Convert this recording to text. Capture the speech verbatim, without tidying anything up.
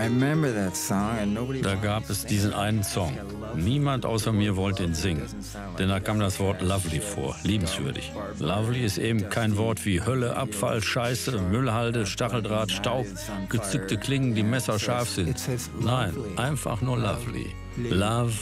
Da gab es diesen einen Song. Niemand außer mir wollte ihn singen, denn da kam das Wort lovely vor, liebenswürdig. Lovely ist eben kein Wort wie Hölle, Abfall, Scheiße, Müllhalde, Stacheldraht, Staub, gezückte Klingen, die messerscharf sind. Nein, einfach nur lovely. Love